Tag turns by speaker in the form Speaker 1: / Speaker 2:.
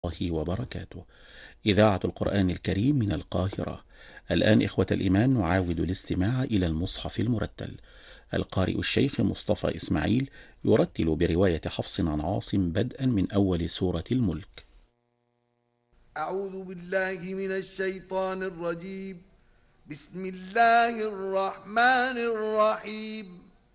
Speaker 1: الله وبركاته. إذاعة القرآن الكريم من القاهرة. الآن إخوة الإيمان نعاود الاستماع إلى المصحف المرتل. القارئ الشيخ مصطفى إسماعيل يرتل برواية حفص عن عاصم بدءا من أول سورة الملك.
Speaker 2: أعوذ بالله من الشيطان الرجيم. بسم الله الرحمن الرحيم.